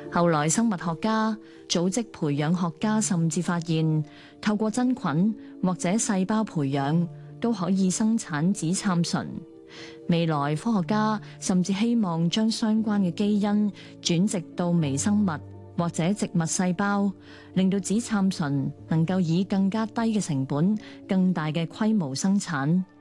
後來生物學家、組織培養學家甚至發現，透過真菌或者細胞培養都可以生產紫杉醇。未來科學家甚至希望將相關嘅基因轉植到微生物或者植物細胞，令到紫杉醇能夠以更加低嘅成本、更大嘅規模生產。